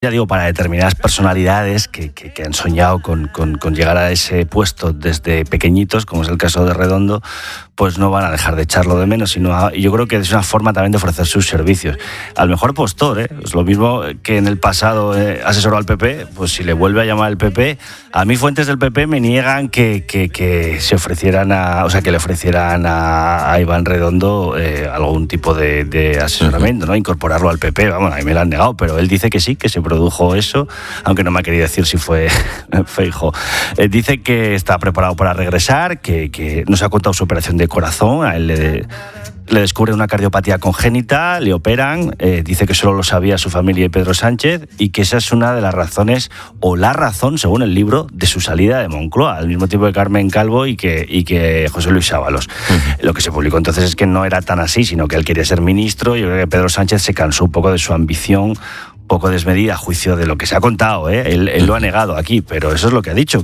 Ya digo, para determinadas personalidades que han soñado con llegar a ese puesto desde pequeñitos, como es el caso de Redondo, pues no van a dejar de echarlo de menos. Yo creo que es una forma también de ofrecer sus servicios. Al mejor postor, es lo mismo que en el pasado asesoró al PP, pues si le vuelve a llamar el PP, a mí fuentes del PP me niegan que se ofrecieran que le ofrecieran a Iván Redondo algún tipo de asesoramiento, ¿no? Incorporarlo al PP, vamos, a mí me lo han negado, pero él dice que sí, que se produjo eso, aunque no me ha querido decir si fue Feijóo. Dice que está preparado para regresar, que nos ha contado su operación de corazón, a él le descubren una cardiopatía congénita, le operan, dice que solo lo sabía su familia y Pedro Sánchez, y que esa es una de las razones, o la razón, según el libro, de su salida de Moncloa, al mismo tiempo que Carmen Calvo y que José Luis Ábalos. Lo que se publicó entonces es que no era tan así, sino que él quería ser ministro. Yo creo que Pedro Sánchez se cansó un poco de su ambición, poco desmedida, a juicio de lo que se ha contado, él lo ha negado aquí, pero eso es lo que ha dicho,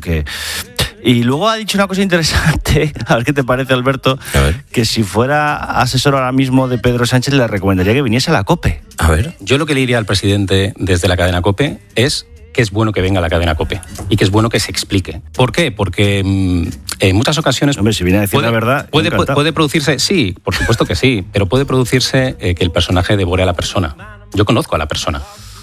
y luego ha dicho una cosa interesante, a ver qué te parece, Alberto, que si fuera asesor ahora mismo de Pedro Sánchez le recomendaría que viniese a la COPE. A ver, yo lo que le diría al presidente desde la cadena COPE es que es bueno que venga a la cadena COPE y que es bueno que se explique. ¿Por qué? Porque en muchas ocasiones... Hombre, si viene a decir la verdad... Puede producirse, sí, por supuesto que sí, pero puede producirse que el personaje devore a la persona. Yo conozco a la persona.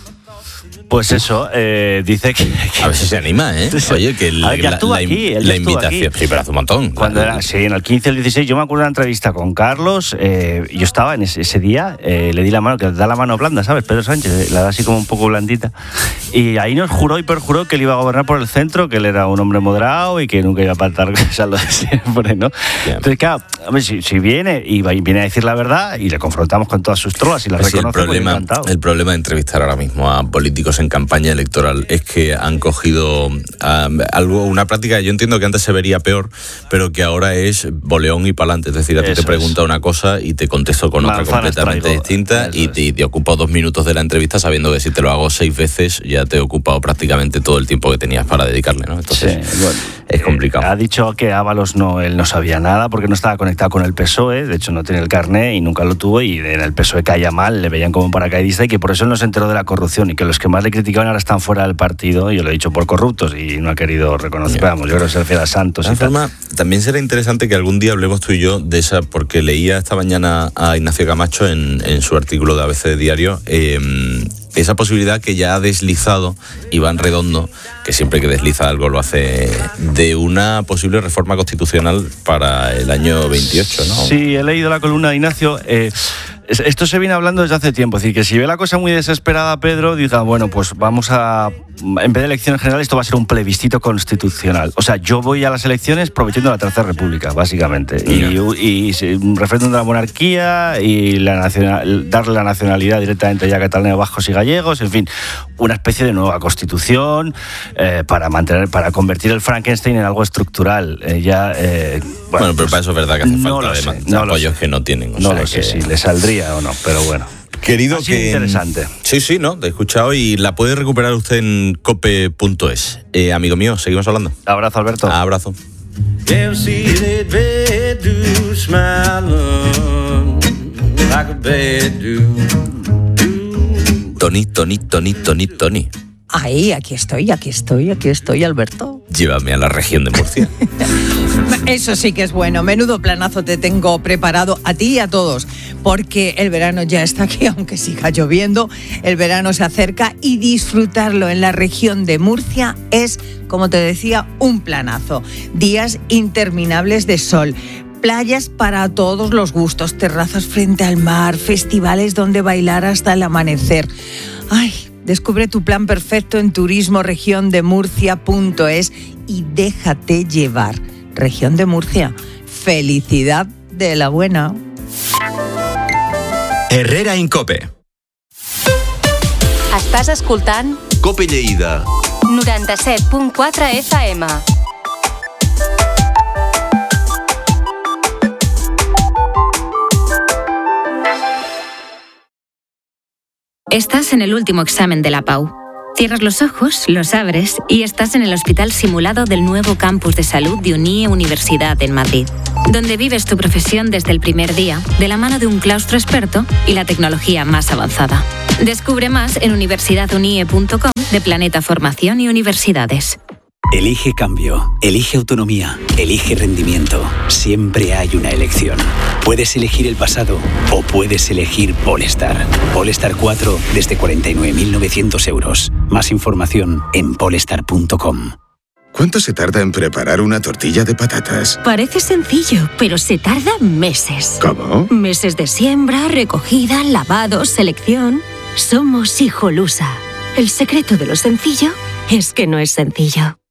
Pues eso, dice que... A ver si se anima, Oye, que la invitación... Sí, pero hace un montón. Cuando era, sí, en el 15 o el 16, yo me acuerdo de una entrevista con Carlos, yo estaba en ese día, le di la mano, que da la mano blanda, ¿sabes? Pedro Sánchez, la da así como un poco blandita. Y ahí nos juró y perjuró que él iba a gobernar por el centro, que él era un hombre moderado y que nunca iba a faltar cosas lo de siempre, ¿no? Yeah. Entonces, claro, hombre, si viene y viene a decir la verdad y le confrontamos con todas sus trolas y las reconoce, el problema de entrevistar ahora mismo a políticos en campaña electoral es que han cogido una práctica que yo entiendo que antes se vería peor, pero que ahora es boleón y pa'lante. Es decir, a ti te pregunta una cosa y te contesto con otra completamente distinta y te ocupa 2 minutos de la entrevista sabiendo que si te lo hago 6 veces ya te he ocupado prácticamente todo el tiempo que tenías para dedicarle, ¿no? Entonces es complicado. Ha dicho que Ábalos él no sabía nada porque no estaba conectado con el PSOE, de hecho no tiene el carné y nunca lo tuvo, y en el PSOE caía mal, le veían como un paracaidista y que por eso él no se enteró de la corrupción y que los que más le criticaban ahora están fuera del partido, y yo lo he dicho, por corruptos, y no ha querido reconocer. Vamos, yo creo que se refiere a Santos. De forma, también será interesante que algún día hablemos tú y yo de esa, porque leía esta mañana a Ignacio Camacho en su artículo de ABC Diario, esa posibilidad que ya ha deslizado Iván Redondo, que siempre que desliza algo lo hace, de una posible reforma constitucional para el año 28, ¿no? Sí, he leído la columna de Ignacio. Esto se viene hablando desde hace tiempo, es decir, que si ve la cosa muy desesperada Pedro, diga, bueno, pues vamos a, en vez de elecciones generales, esto va a ser un plebiscito constitucional. O sea, yo voy a las elecciones prometiendo la Tercera República, básicamente, y un referéndum de la monarquía y darle la nacionalidad directamente ya a catalanes, vascos y gallegos, en fin, una especie de nueva constitución para convertir el Frankenstein en algo estructural. Bueno, pero para eso es verdad que hace falta apoyos que no tienen. No lo sé si le saldría o no, pero bueno. Querido, que interesante. Sí, no, te he escuchado y la puede recuperar usted en cope.es. Amigo mío, seguimos hablando. Abrazo, Alberto. Abrazo. Tony. Ay, aquí estoy, Alberto. Llévame a la región de Murcia. Eso sí que es bueno. Menudo planazo te tengo preparado a ti y a todos, porque el verano ya está aquí, aunque siga lloviendo. El verano se acerca y disfrutarlo en la región de Murcia es, como te decía, un planazo. Días interminables de sol, playas para todos los gustos, terrazas frente al mar, festivales donde bailar hasta el amanecer. Ay, descubre tu plan perfecto en turismoregiondemurcia.es y déjate llevar. Región de Murcia, felicidad de la buena. Herrera en Cope. Estàs escoltant Cope Lleida 97.4 FM. Estás en el último examen de la PAU. Cierras los ojos, los abres y estás en el hospital simulado del nuevo campus de salud de UNIE Universidad en Madrid, donde vives tu profesión desde el primer día, de la mano de un claustro experto y la tecnología más avanzada. Descubre más en universidadunie.com de Planeta Formación y Universidades. Elige cambio, elige autonomía, elige rendimiento. Siempre hay una elección. Puedes elegir el pasado o puedes elegir Polestar. Polestar 4 desde 49.900 euros. Más información en polestar.com. ¿Cuánto se tarda en preparar una tortilla de patatas? Parece sencillo, pero se tarda meses. ¿Cómo? Meses de siembra, recogida, lavado, selección. Somos Hijolusa. El secreto de lo sencillo es que no es sencillo.